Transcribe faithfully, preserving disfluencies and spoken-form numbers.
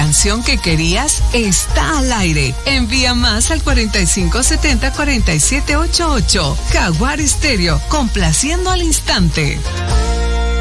canción que querías está al aire. Envía más al cuarenta y cinco setenta, cuarenta y siete ochenta y ocho. Jaguar Stereo, complaciendo al instante.